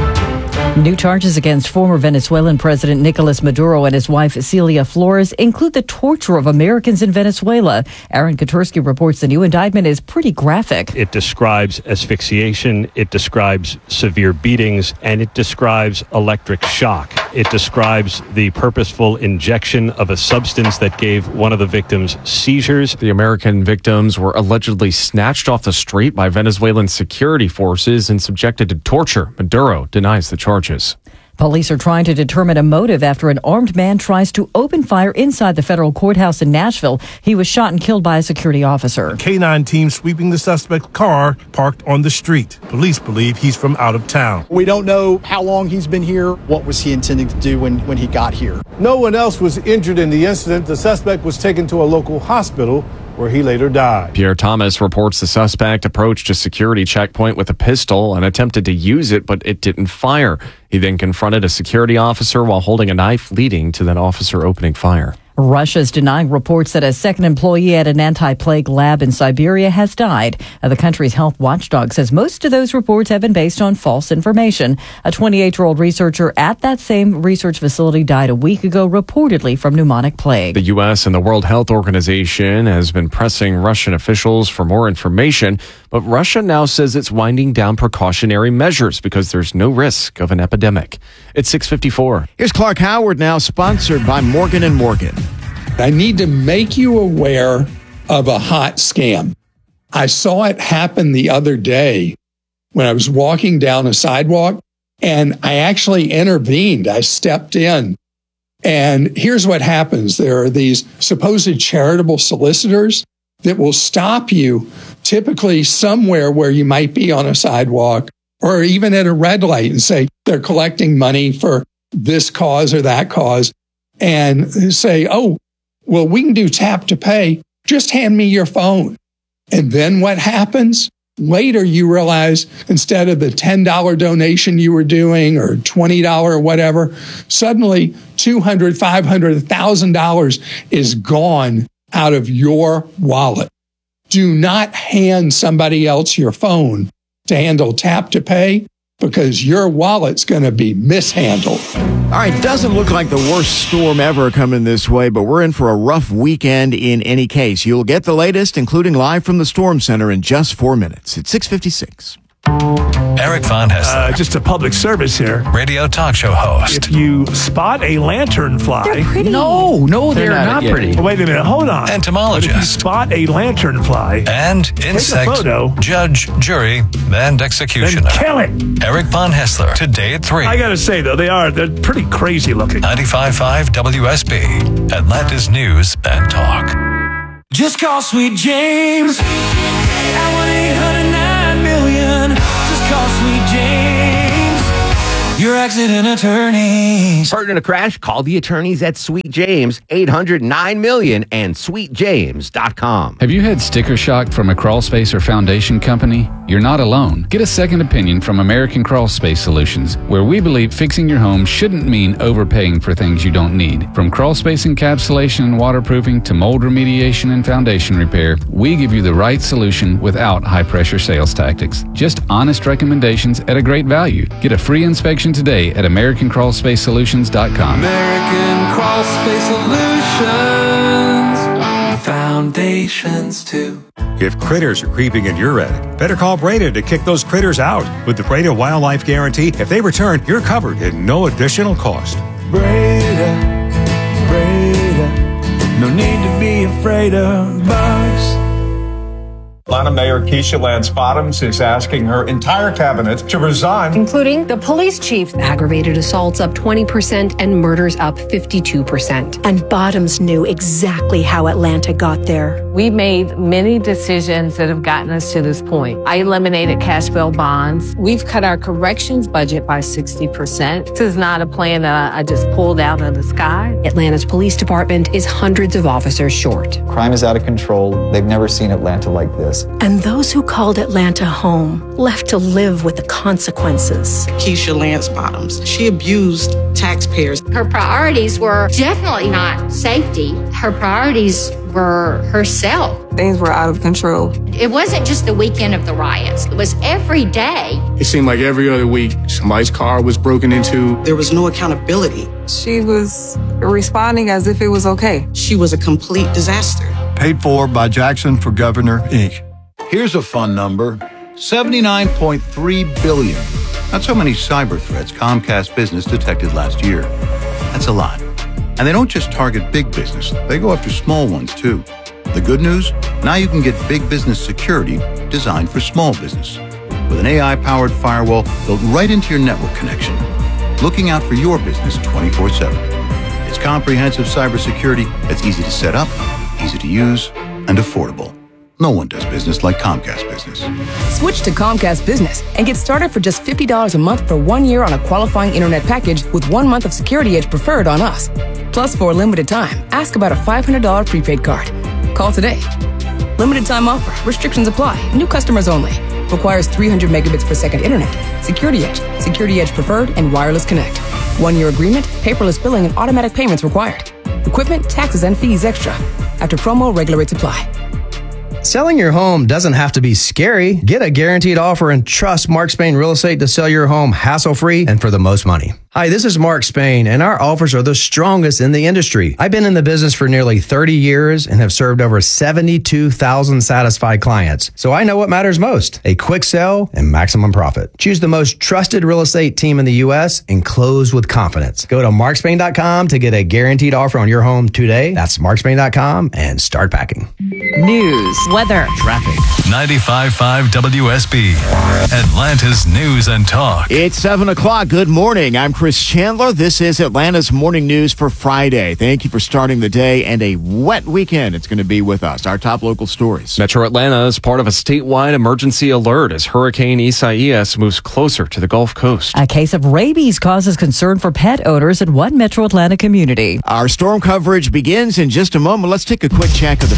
New charges against former Venezuelan President Nicolas Maduro and his wife Celia Flores include the torture of Americans in Venezuela. Aaron Katursky reports the new indictment is pretty graphic. It describes asphyxiation, it describes severe beatings, and it describes electric shock. It describes the purposeful injection of a substance that gave one of the victims seizures. The American victims were allegedly snatched off the street by Venezuelan security forces and subjected to torture. Maduro denies the charges. Police are trying to determine a motive after an armed man tries to open fire inside the federal courthouse in Nashville. He was shot and killed by a security officer. K nine team sweeping the suspect's car parked on the street. Police believe he's from out of town. We don't know how long he's been here. What was he intending to do when, when he got here? No one else was injured in the incident. The suspect was taken to a local hospital where he later died. Pierre Thomas reports the suspect approached a security checkpoint with a pistol and attempted to use it, but it didn't fire. He then confronted a security officer while holding a knife, leading to that officer opening fire. Russia's denying reports that a second employee at an anti-plague lab in Siberia has died. The country's health watchdog says most of those reports have been based on false information. A twenty-eight-year-old researcher at that same research facility died a week ago, reportedly from pneumonic plague. The U S and the World Health Organization has been pressing Russian officials for more information, but Russia now says it's winding down precautionary measures because there's no risk of an epidemic. It's six fifty-four. Here's Clark Howard now, sponsored by Morgan and Morgan. I need to make you aware of a hot scam. I saw it happen the other day when I was walking down a sidewalk, and I actually intervened. I stepped in. And here's what happens. There are these supposed charitable solicitors that will stop you typically somewhere where you might be on a sidewalk or even at a red light and say they're collecting money for this cause or that cause, and say, oh, well, we can do tap to pay. Just hand me your phone. And then what happens? Later, you realize instead of the ten dollars donation you were doing or twenty dollars or whatever, suddenly two hundred dollars, five hundred dollars, one thousand dollars is gone out of your wallet. do not hand somebody else your phone to handle tap to pay, because your wallet's going to be mishandled. All right, doesn't look like the worst storm ever coming this way, but we're in for a rough weekend in any case. You'll get the latest, including live from the Storm Center, in just four minutes. It's six fifty-six. Eric Von Hessler. Uh, just a public service here. Radio talk show host. If you spot a lanternfly. They're pretty. No, no, they're, they're not, not pretty. Oh, wait a minute, hold on. Entomologist. But if you spot a lanternfly. And insect. Take a photo. Judge, jury, and executioner. Then kill it. Eric Von Hessler. Today at three. I gotta say, though, they are, they're pretty crazy looking. ninety-five point five W S B. Atlanta's News and Talk. Just call Sweet James at one eight hundred nine million. Just call Sweet James, your accident attorneys. Hurt in a crash? Call the attorneys at Sweet James, eight hundred nine million and sweet james dot com. Have you had sticker shock from a crawl space or foundation company? You're not alone. Get a second opinion from American Crawl Space Solutions, where we believe fixing your home shouldn't mean overpaying for things you don't need. From crawl space encapsulation and waterproofing to mold remediation and foundation repair, we give you the right solution without high-pressure sales tactics. Just honest recommendations at a great value. Get a free inspection today at american crawl space solutions dot com. American Crawl Space Solutions, foundations too. If critters are creeping in your attic, better call Breda to kick those critters out. With the Breda Wildlife Guarantee, if they return, you're covered at no additional cost. Breda, Breda, no need to be afraid of bugs. Atlanta Mayor Keisha Lance Bottoms is asking her entire cabinet to resign. Including the police chief. Aggravated assaults up twenty percent and murders up fifty-two percent. And Bottoms knew exactly how Atlanta got there. We made many decisions that have gotten us to this point. I eliminated cash bail bonds. We've cut our corrections budget by sixty percent. This is not a plan that I just pulled out of the sky. Atlanta's police department is hundreds of officers short. Crime is out of control. They've never seen Atlanta like this. And those who called Atlanta home left to live with the consequences. Keisha Lance Bottoms, she abused taxpayers. Her priorities were definitely not safety. Her priorities were herself. Things were out of control. It wasn't just the weekend of the riots. It was every day. It seemed like every other week, somebody's car was broken into. There was no accountability. She was responding as if it was okay. She was a complete disaster. Paid for by Jackson for Governor, Incorporated. Here's a fun number, seventy-nine point three billion. That's how many cyber threats Comcast Business detected last year. That's a lot. And they don't just target big business, they go after small ones too. The good news? Now you can get big business security designed for small business. With an A I-powered firewall built right into your network connection. Looking out for your business twenty-four seven. It's comprehensive cybersecurity that's easy to set up, easy to use, and affordable. No one does business like Comcast Business. Switch to Comcast Business and get started for just fifty dollars a month for one year on a qualifying internet package with one month of Security Edge preferred on us. Plus, for a limited time, ask about a five hundred dollars prepaid card. Call today. Limited time offer. Restrictions apply. New customers only. Requires three hundred megabits per second internet. Security Edge. Security Edge preferred and wireless connect. One year agreement, paperless billing and automatic payments required. Equipment, taxes, and fees extra. After promo, regular rates apply. Selling your home doesn't have to be scary. Get a guaranteed offer and trust Mark Spain Real Estate to sell your home hassle-free and for the most money. Hi, this is Mark Spain, and our offers are the strongest in the industry. I've been in the business for nearly thirty years and have served over seventy-two thousand satisfied clients. So I know what matters most, a quick sell and maximum profit. Choose the most trusted real estate team in the U S and close with confidence. Go to mark spain dot com to get a guaranteed offer on your home today. That's mark spain dot com and start packing. News, weather, traffic. ninety-five point five W S B, Atlanta's News and Talk. It's seven o'clock. Good morning. I'm Chris Chandler. This is Atlanta's Morning News for Friday. Thank you for starting the day and a wet weekend. It's going to be with us. Our top local stories. Metro Atlanta is part of a statewide emergency alert as Hurricane Isaias moves closer to the Gulf Coast. A case of rabies causes concern for pet owners in one Metro Atlanta community. Our storm coverage begins in just a moment. Let's take a quick check of the Friday morning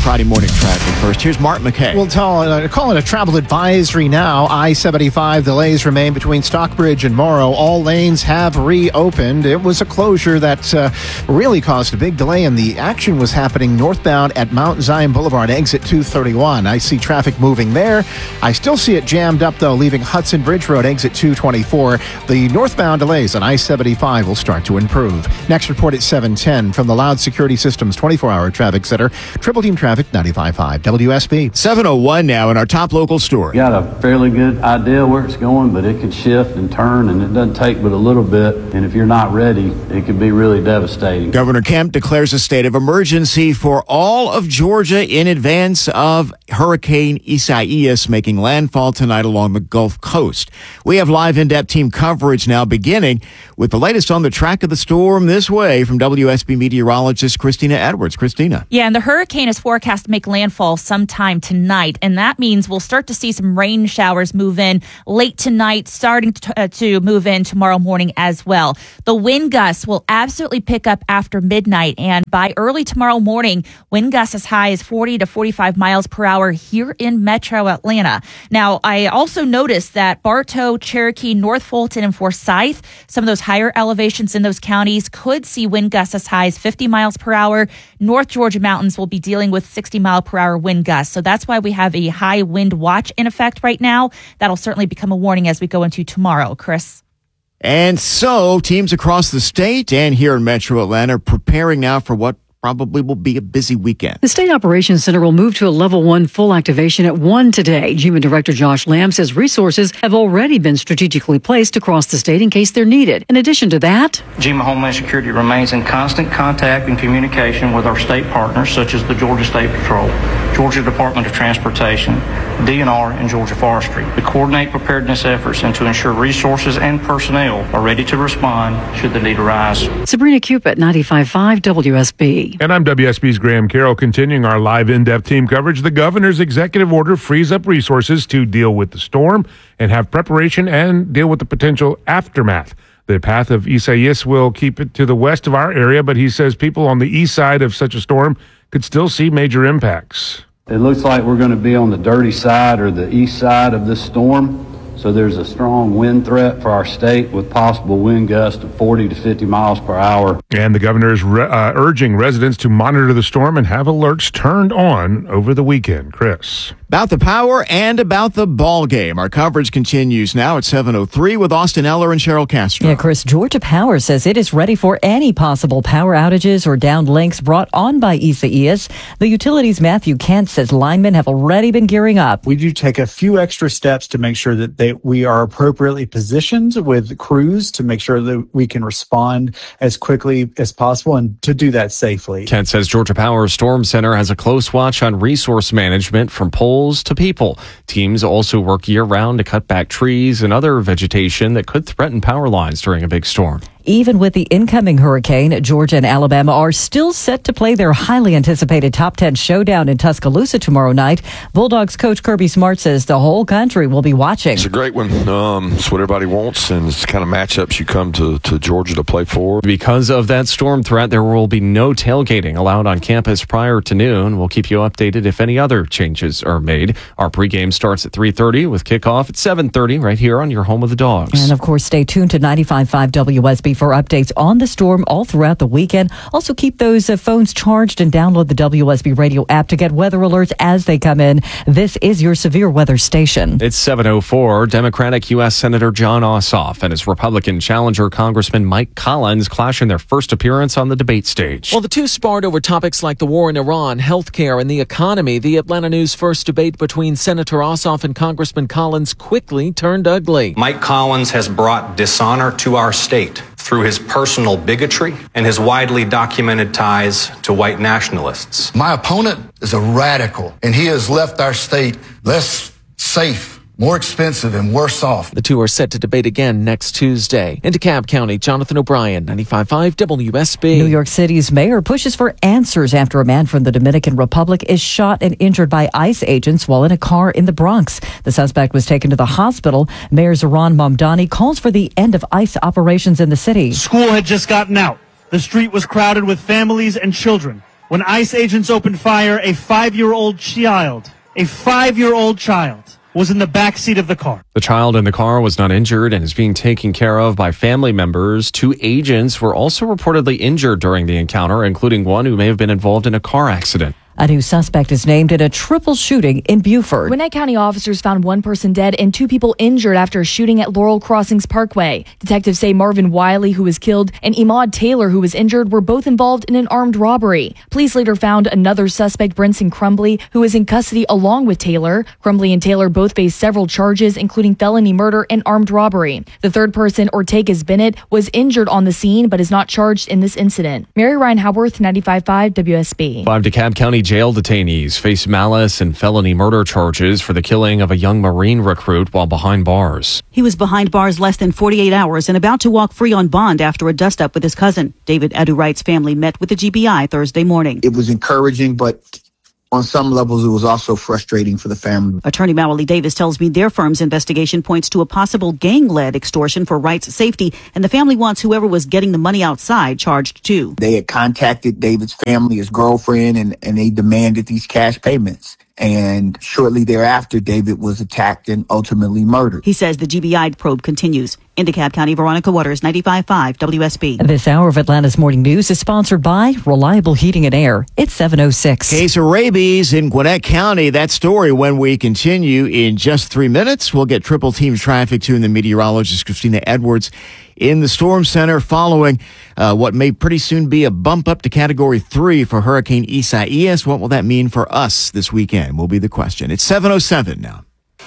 morning traffic first. Here's Mark McKay. We'll tell, uh, call it a travel advisory now. I seventy-five delays remain between Stockbridge and Morrow. All lanes have reopened. It was a closure that uh, really caused a big delay, and the action was happening northbound at Mount Zion Boulevard, exit two thirty-one. I see traffic moving there. I still see it jammed up, though, leaving Hudson Bridge Road, exit two twenty-four. The northbound delays on I seventy-five will start to improve. Next report at seven ten from the Loud Security Systems twenty-four hour Traffic Center. Triple Team Traffic ninety-five point five W S B. seven oh one now in our top local story. Got a fairly good idea where it's going, but it could shift and turn, and it doesn't take but a little bit. And if you're not ready, it could be really devastating. Governor Kemp declares a state of emergency for all of Georgia in advance of Hurricane Isaias making landfall tonight along the Gulf Coast. We have live in-depth team coverage now, beginning with the latest on the track of the storm this way from W S B meteorologist Christina Edwards. Christina. Yeah, and the hurricane is forecast to make landfall sometime tonight, and that means we'll start to see some rain showers move in late tonight, starting to, uh, to move in tomorrow morning as well. The wind gusts will absolutely pick up after midnight, and by early tomorrow morning, wind gusts as high as forty to forty-five miles per hour here in metro Atlanta. Now, I also noticed that Bartow, Cherokee, North Fulton, and Forsyth, some of those higher elevations in those counties, could see wind gusts as high as fifty miles per hour. North Georgia mountains will be dealing with sixty mile per hour wind gusts. So that's why we have a high wind watch in effect right now. That'll certainly become a warning as we go into tomorrow. Chris. And so teams across the state and here in metro Atlanta are preparing now for what probably will be a busy weekend. The State Operations Center will move to a level one full activation at one today. GEMA Director Josh Lamb says resources have already been strategically placed across the state in case they're needed. In addition to that, GEMA Homeland Security remains in constant contact and communication with our state partners, such as the Georgia State Patrol, Georgia Department of Transportation, D N R, and Georgia Forestry, to coordinate preparedness efforts and to ensure resources and personnel are ready to respond should the need arise. Sabrina Cupid, ninety-five point five W S B. And I'm W S B's Graham Carroll, continuing our live in-depth team coverage. The governor's executive order frees up resources to deal with the storm and have preparation and deal with the potential aftermath. The path of Isaias will keep it to the west of our area, but he says people on the east side of such a storm could still see major impacts. It looks like we're going to be on the dirty side or the east side of this storm. So there's a strong wind threat for our state with possible wind gusts of forty to fifty miles per hour. And the governor is re- uh, urging residents to monitor the storm and have alerts turned on over the weekend. Chris. About the power and about the ball game. Our coverage continues now at seven oh three with Austin Eller and Cheryl Castro. Yeah, Chris, Georgia Power says it is ready for any possible power outages or downlinks brought on by Isaias. The utility's Matthew Kent says linemen have already been gearing up. We do take a few extra steps to make sure that they, we are appropriately positioned with crews to make sure that we can respond as quickly as possible and to do that safely. Kent says Georgia Power Storm Center has a close watch on resource management from poles to people. Teams also work year-round to cut back trees and other vegetation that could threaten power lines during a big storm. Even with the incoming hurricane, Georgia and Alabama are still set to play their highly anticipated top ten showdown in Tuscaloosa tomorrow night. Bulldogs coach Kirby Smart says the whole country will be watching. It's a great one. Um, it's what everybody wants, and it's the kind of matchups you come to, to Georgia to play for. Because of that storm threat, there will be no tailgating allowed on campus prior to noon. We'll keep you updated if any other changes are made. Our pregame starts at three thirty with kickoff at seven thirty right here on your home of the Dogs. And, of course, stay tuned to ninety-five point five W S B for updates on the storm all throughout the weekend. Also, keep those uh, phones charged and download the W S B radio app to get weather alerts as they come in. This is your severe weather station. It's seven oh four. Democratic U S Senator Jon Ossoff and his Republican challenger Congressman Mike Collins clash in their first appearance on the debate stage. Well, the two sparred over topics like the war in Iran, healthcare, and the economy. The Atlanta News first debate between Senator Ossoff and Congressman Collins quickly turned ugly. Mike Collins has brought dishonor to our state through his personal bigotry and his widely documented ties to white nationalists. My opponent is a radical, and he has left our state less safe, more expensive, and worse off. The two are set to debate again next Tuesday. In DeKalb County, Jonathan O'Brien, ninety-five point five W S B. New York City's mayor pushes for answers after a man from the Dominican Republic is shot and injured by ICE agents while in a car in the Bronx. The suspect was taken to the hospital. Mayor Zohran Mamdani calls for the end of ICE operations in the city. School had just gotten out. The street was crowded with families and children. When ICE agents opened fire, a five-year-old child, a five-year-old child was in the back seat of the car. The child in the car was not injured and is being taken care of by family members. Two agents were also reportedly injured during the encounter, including one who may have been involved in a car accident. A new suspect is named in a triple shooting in Beaufort. Gwinnett County officers found one person dead and two people injured after a shooting at Laurel Crossings Parkway. Detectives say Marvin Wiley, who was killed, and Emad Taylor, who was injured, were both involved in an armed robbery. Police later found another suspect, Brinson Crumbly, who was in custody along with Taylor. Crumbly and Taylor both faced several charges, including felony murder and armed robbery. The third person, Ortegas Bennett, was injured on the scene but is not charged in this incident. Mary Ryan Howarth, ninety-five point five W S B. Five DeKalb County jail detainees face malice and felony murder charges for the killing of a young Marine recruit while behind bars. He was behind bars less than forty-eight hours and about to walk free on bond after a dust-up with his cousin. David Adurite's family met with the G B I Thursday morning. It was encouraging, but on some levels, it was also frustrating for the family. Attorney Mawali Davis tells me their firm's investigation points to a possible gang-led extortion for Wright's safety, and the family wants whoever was getting the money outside charged too. They had contacted David's family, his girlfriend, and, and they demanded these cash payments. And shortly thereafter, David was attacked and ultimately murdered. He says the G B I probe continues. In DeKalb County, Veronica Waters, ninety-five point five W S B. This hour of Atlanta's Morning News is sponsored by Reliable Heating and Air. It's seven oh six. Case of rabies in Gwinnett County. That story when we continue in just three minutes. We'll get triple team traffic to the meteorologist Christina Edwards in the Storm Center following uh, what may pretty soon be a bump up to Category three for Hurricane Isaias. What will that mean for us this weekend will be the question. It's seven oh seven now.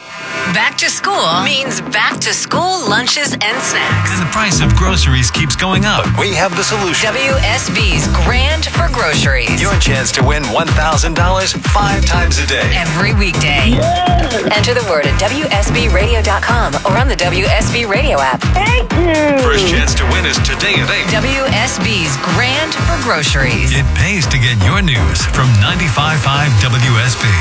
Back to school means back to school lunches and snacks. And the price of groceries keeps going up. We have the solution. W S B's Grand for Groceries. Your chance to win one thousand dollars five times a day. Every weekday. Yeah. Enter the word at W S B radio dot com or on the W S B Radio app. Thank you. First chance to win is today at eight. W S B's Grand for Groceries. It pays to get your news from ninety-five point five W S B.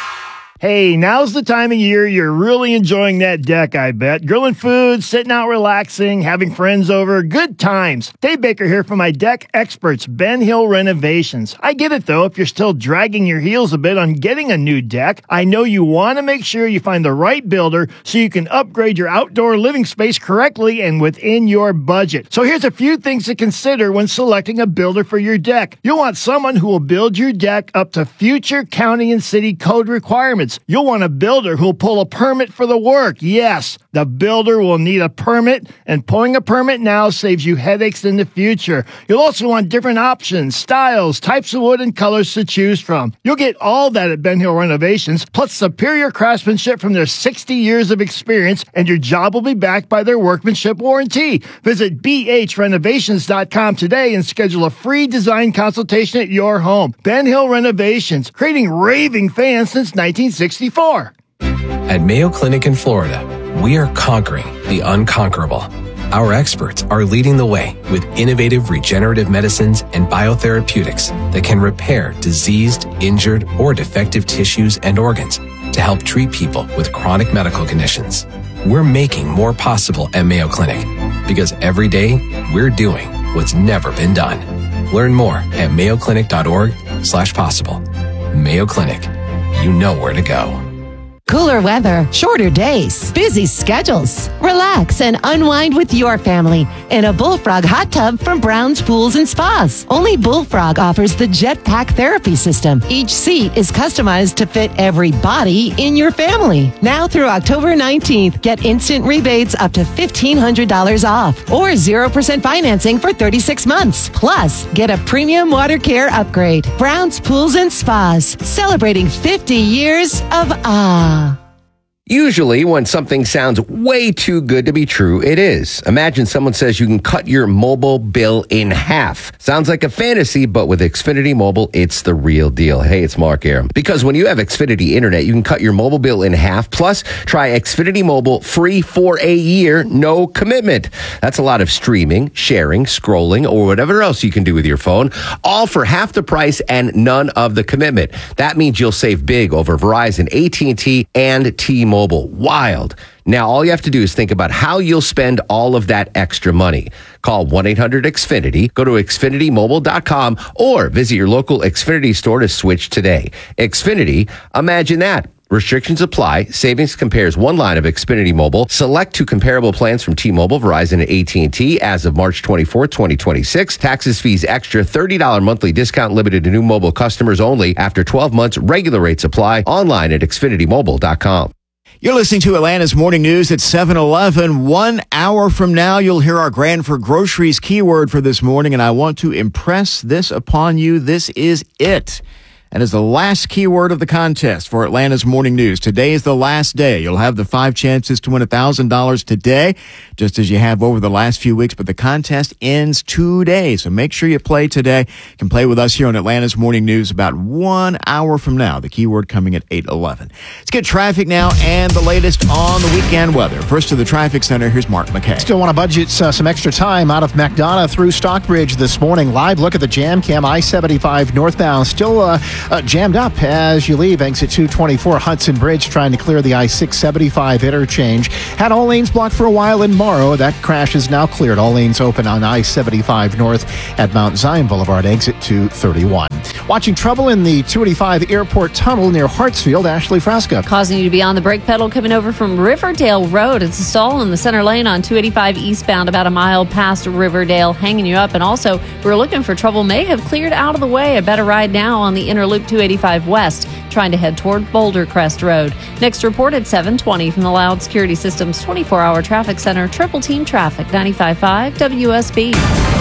Hey, now's the time of year you're really enjoying that deck, I bet. Grilling food, sitting out relaxing, having friends over, good times. Dave Baker here for my deck experts, Ben Hill Renovations. I get it though, if you're still dragging your heels a bit on getting a new deck, I know you want to make sure you find the right builder so you can upgrade your outdoor living space correctly and within your budget. So here's a few things to consider when selecting a builder for your deck. You'll want someone who will build your deck up to future county and city code requirements. You'll want a builder who'll pull a permit for the work. Yes, the builder will need a permit, and pulling a permit now saves you headaches in the future. You'll also want different options, styles, types of wood, and colors to choose from. You'll get all that at Ben Hill Renovations, plus superior craftsmanship from their sixty years of experience, and your job will be backed by their workmanship warranty. Visit B H renovations dot com today and schedule a free design consultation at your home. Ben Hill Renovations, creating raving fans since nineteen sixty-four. At Mayo Clinic in Florida, we are conquering the unconquerable. Our experts are leading the way with innovative regenerative medicines and biotherapeutics that can repair diseased, injured, or defective tissues and organs to help treat people with chronic medical conditions. We're making more possible at Mayo Clinic because every day we're doing what's never been done. Learn more at mayo clinic dot org slash possible. Mayo Clinic. You know where to go. Cooler weather, shorter days, busy schedules. Relax and unwind with your family in a Bullfrog hot tub from Brown's Pools and Spas. Only Bullfrog offers the Jetpack therapy system. Each seat is customized to fit every body in your family. Now through October nineteenth, get instant rebates up to fifteen hundred dollars off or zero percent financing for thirty-six months. Plus, get a premium water care upgrade. Brown's Pools and Spas, celebrating fifty years of ah. Usually, when something sounds way too good to be true, it is. Imagine someone says you can cut your mobile bill in half. Sounds like a fantasy, but with Xfinity Mobile, it's the real deal. Hey, it's Mark Aram. Because when you have Xfinity Internet, you can cut your mobile bill in half. Plus, try Xfinity Mobile free for a year, no commitment. That's a lot of streaming, sharing, scrolling, or whatever else you can do with your phone, all for half the price and none of the commitment. That means you'll save big over Verizon, A T and T, and T-Mobile. Mobile. Wild. Now, all you have to do is think about how you'll spend all of that extra money. Call one eight hundred X Finity, go to Xfinity Mobile dot com, or visit your local Xfinity store to switch today. Xfinity, imagine that. Restrictions apply. Savings compares one line of Xfinity Mobile. Select two comparable plans from T-Mobile, Verizon, and A T and T as of March twenty-fourth, twenty twenty-six. Taxes, fees, extra, thirty dollars monthly discount limited to new mobile customers only. After twelve months, regular rates apply. Online at Xfinity Mobile dot com. You're listening to Atlanta's Morning News at seven eleven. One hour from now, you'll hear our Grand for Groceries keyword for this morning, and I want to impress this upon you. This is it. And is the last keyword of the contest for Atlanta's Morning News. Today is the last day. You'll have the five chances to win one thousand dollars today, just as you have over the last few weeks. But the contest ends today, so make sure you play today. You can play with us here on Atlanta's Morning News about one hour from now. The keyword coming at eight eleven. Let's get traffic now and the latest on the weekend weather. First to the traffic center, here's Mark McKay. Still want to budget uh, some extra time out of McDonough through Stockbridge this morning. Live look at the jam cam, I seventy-five northbound. Still uh, Uh, jammed up as you leave exit two twenty-four Hudson Bridge, trying to clear the I six seventy-five interchange. Had all lanes blocked for a while in Morrow. That crash is now cleared. All lanes open on I seventy-five north at Mount Zion Boulevard, exit two thirty-one. Watching trouble in the two eighty-five airport tunnel near Hartsfield. Ashley Frasca. Causing you to be on the brake pedal coming over from Riverdale Road. It's a stall in the center lane on two eighty-five eastbound, about a mile past Riverdale, hanging you up. And also, we're looking for trouble. May have cleared out of the way. A better ride now on the inner loop two eighty-five west, trying to head toward Boulder Crest Road. Next report at seven twenty from the Loud Security Systems twenty-four hour traffic center. Triple Team Traffic, ninety-five point five W S B.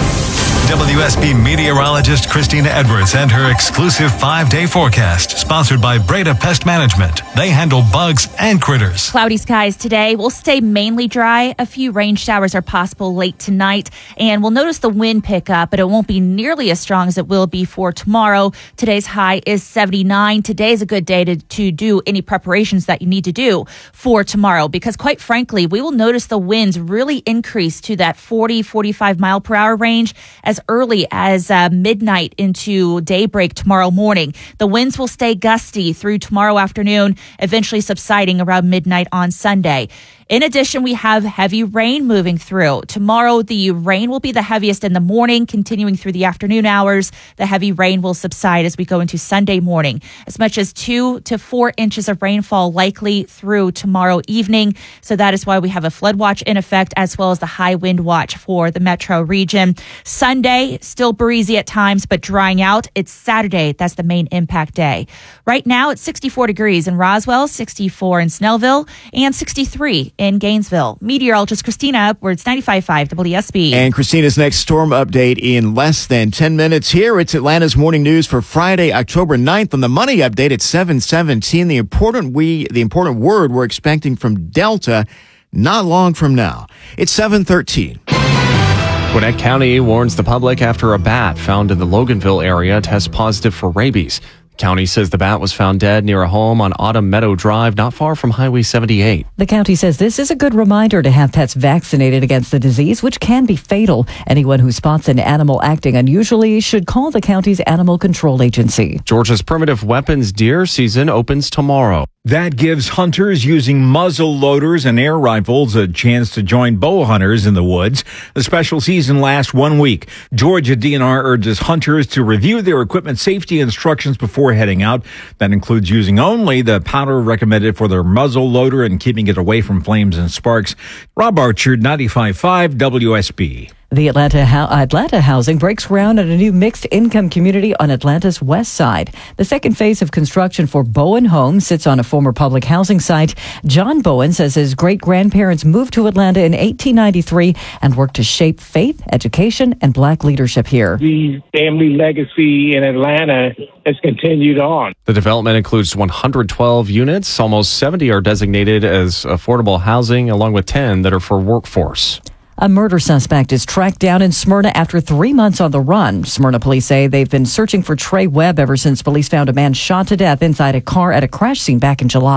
W S B meteorologist Christina Edwards and her exclusive five-day forecast, sponsored by Breda Pest Management. They handle bugs and critters. Cloudy skies today will stay mainly dry. A few rain showers are possible late tonight, and we'll notice the wind pick up, but it won't be nearly as strong as it will be for tomorrow. Today's high is seventy-nine. Today is a good day to, to do any preparations that you need to do for tomorrow, because quite frankly, we will notice the winds really increase to that forty, forty-five mile per hour range as early as uh, midnight into daybreak tomorrow morning. The winds will stay gusty through tomorrow afternoon, eventually subsiding around midnight on Sunday. In addition, we have heavy rain moving through. Tomorrow, the rain will be the heaviest in the morning, continuing through the afternoon hours. The heavy rain will subside as we go into Sunday morning. As much as two to four inches of rainfall likely through tomorrow evening. So that is why we have a flood watch in effect, as well as the high wind watch for the metro region. Sunday, still breezy at times, but drying out. It's Saturday. That's the main impact day. Right now, it's sixty-four degrees in Roswell, sixty-four in Snellville, and sixty-three in Gainesville. Meteorologist Christina Edwards, ninety-five point five W S B. And Christina's next storm update in less than ten minutes. Here, it's Atlanta's Morning News for Friday, October ninth. On the money update at seven seventeen, the important we the important word we're expecting from Delta not long from now. It's seven thirteen. Gwinnett County warns the public after a bat found in the Loganville area tests positive for rabies. County says the bat was found dead near a home on Autumn Meadow Drive, not far from Highway seventy-eight. The county says this is a good reminder to have pets vaccinated against the disease, which can be fatal. Anyone who spots an animal acting unusually should call the county's animal control agency. Georgia's primitive weapons deer season opens tomorrow. That gives hunters using muzzle loaders and air rifles a chance to join bow hunters in the woods. The special season lasts one week. Georgia D N R urges hunters to review their equipment safety instructions before heading out. That includes using only the powder recommended for their muzzle loader and keeping it away from flames and sparks. Rob Archer, ninety-five point five W S B. The Atlanta, Atlanta Housing breaks ground at a new mixed-income community on Atlanta's west side. The second phase of construction for Bowen Homes sits on a former public housing site. John Bowen says his great-grandparents moved to Atlanta in eighteen ninety-three and worked to shape faith, education, and black leadership here. The family legacy in Atlanta has continued on. The development includes one hundred twelve units. Almost seventy are designated as affordable housing, along with ten that are for workforce. A murder suspect is tracked down in Smyrna after three months on the run. Smyrna police say they've been searching for Trey Webb ever since police found a man shot to death inside a car at a crash scene back in July.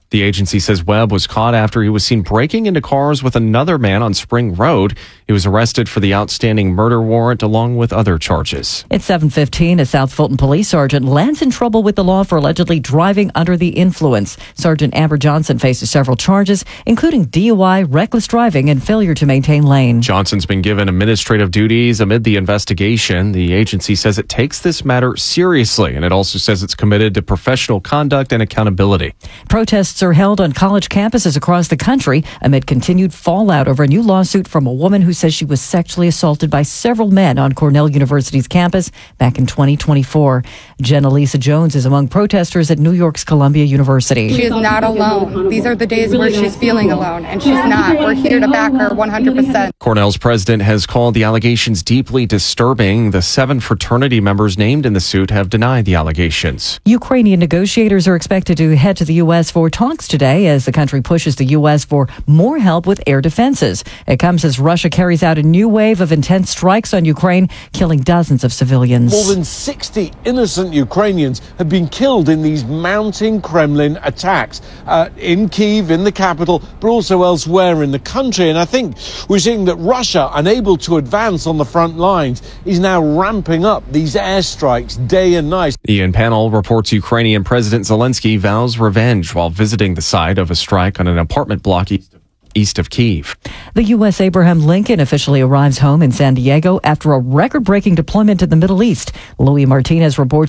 The agency says Webb was caught after he was seen breaking into cars with another man on Spring Road. He was arrested for the outstanding murder warrant along with other charges. It's seven fifteen. A South Fulton police sergeant lands in trouble with the law for allegedly driving under the influence. Sergeant Amber Johnson faces several charges, including D U I, reckless driving, and failure to maintain lane. Johnson's been given administrative duties amid the investigation. The agency says it takes this matter seriously, and it also says it's committed to professional conduct and accountability. Protests are held on college campuses across the country amid continued fallout over a new lawsuit from a woman who says she was sexually assaulted by several men on Cornell University's campus back in twenty twenty-four. Jenna Lisa Jones is among protesters at New York's Columbia University. She is not alone. These are the days where she's feeling alone, and she's not. We're here to back her one hundred percent. Cornell's president has called the allegations deeply disturbing. The seven fraternity members named in the suit have denied the allegations. Ukrainian negotiators are expected to head to the U S for talks today as the country pushes the U S for more help with air defenses. It comes as Russia carries out a new wave of intense strikes on Ukraine, killing dozens of civilians. More than sixty innocent Ukrainians have been killed in these mounting Kremlin attacks uh, in Kyiv, in the capital, but also elsewhere in the country. And I think we're seeing that Russia, unable to advance on the front lines, is now ramping up these airstrikes day and night. Ian Panel reports Ukrainian President Zelensky vows revenge while visiting the site of a strike on an apartment block east of east of Kyiv. The U S Abraham Lincoln officially arrives home in San Diego after a record-breaking deployment in the Middle East. Louis Martinez reports